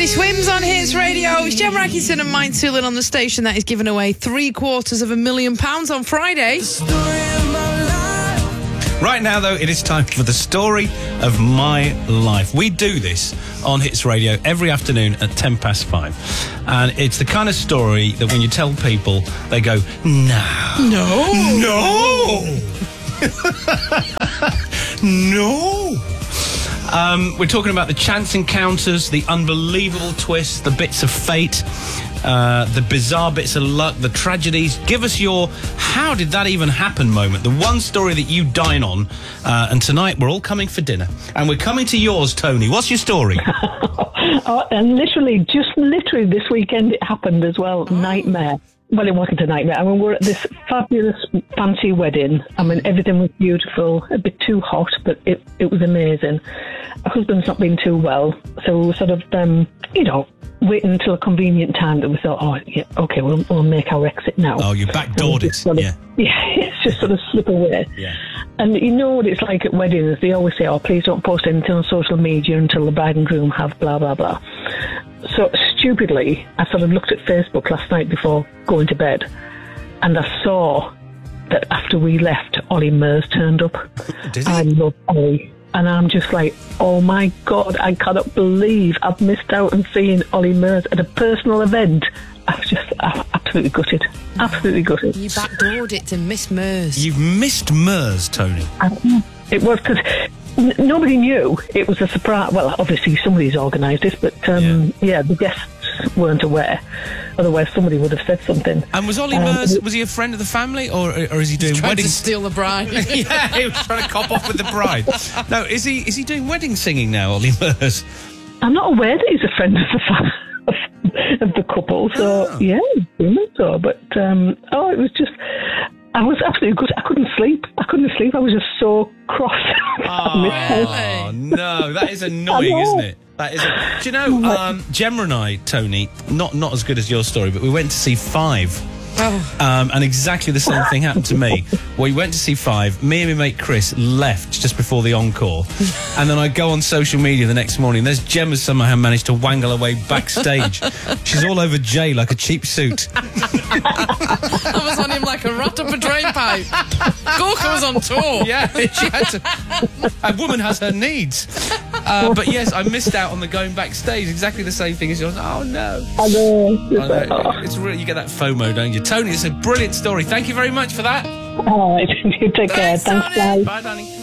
Swims on Hits Radio. It's Jem Atkinson and Mike Toolan on the station that is giving away £750,000 on Friday. Right now, though, it is time for the story of my life. We do this on Hits Radio every afternoon at 5:10. And it's the kind of story that when you tell people, they go, no. We're talking about the chance encounters, the unbelievable twists, the bits of fate, the bizarre bits of luck, the tragedies. Give us your how did that even happen moment, the one story that you dine on. And tonight we're all coming for dinner. And we're coming to yours, Tony. What's your story? And literally this weekend it happened as well. Nightmare. Well, it wasn't a nightmare. I mean, we're at this fabulous fancy wedding. I mean, everything was beautiful, a bit too hot, but it was amazing. My husband's not been too well, so we were sort of, waiting until a convenient time that we thought, okay, we'll make our exit now. Oh, you backdoored it. Yeah, it's just sort of slip away. Yeah. And you know what it's like at weddings, they always say, please don't post anything on social media until the bride and groom have blah, blah, blah. So stupidly, I sort of looked at Facebook last night before going to bed, and I saw that after we left, Ollie Murs turned up. Did he? I love Ollie. And I'm just like, oh my God, I cannot believe I've missed out on seeing Ollie Murs at a personal event. I'm absolutely gutted. Absolutely gutted. You backdoored it to Miss Murs. You've missed Murs, Tony. It was because nobody knew. It was a surprise. Well, obviously somebody's organised this, but the guests weren't aware. Otherwise, somebody would have said something. And was Ollie Murs, was he a friend of the family, or is he doing trying weddings? To steal the bride. Yeah, he was trying to cop off with the bride. No, is he doing wedding singing now, Ollie Murs? I'm not aware that he's a friend of the couple, so yeah, so. But it was just. I was absolutely good. I couldn't sleep. I was just so cross. Oh, no, that is annoying, isn't it? That is. Do you know, Gemma and I, Tony, not as good as your story, but we went to see Five. And exactly the same thing happened to me. We went to see Five. Me and my mate Chris left just before the encore. And then I go on social media the next morning. There's Gemma somehow managed to wangle her way backstage. She's all over Jay like a cheap suit. I was on him like a rat up a drain pipe. Gorka was on tour. Yeah, she had to. A woman has her needs. But yes, I missed out on the going backstage. Exactly the same thing as yours. Oh no! I know. It's really, you get that FOMO, don't you, Tony? It's a brilliant story. Thank you very much for that. All right, you take care. Thanks, guys. Bye, Danny.